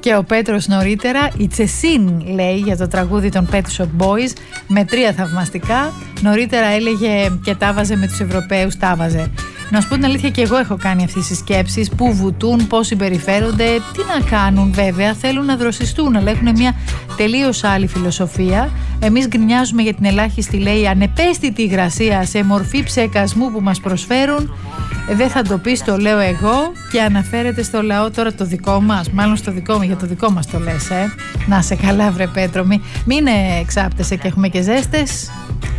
Και ο Πέτρος νωρίτερα, η Τσεσίν λέει για το τραγούδι των Pet Shop Boys, με 3 θαυμαστικά. Νωρίτερα έλεγε και τα βάζε με τους Ευρωπαίους, τα βάζε. Να σου πω την αλήθεια, και εγώ έχω κάνει αυτές τις σκέψεις. Πού βουτούν, πώς συμπεριφέρονται, τι να κάνουν. Βέβαια θέλουν να δροσιστούν, αλλά έχουν μια τελείως άλλη φιλοσοφία. Εμείς γκρινιάζουμε για την ελάχιστη, λέει, ανεπαίσθητη υγρασία σε μορφή ψεκασμού που μας προσφέρουν. Δεν θα το πεις, το λέω εγώ, και αναφέρεται στο λαό τώρα το δικό μας. Μάλλον στο δικό μου, για το δικό μας το λες, Να σε καλά βρε Πέτρο, μην εξάπτεσαι και έχουμε και ζέστες.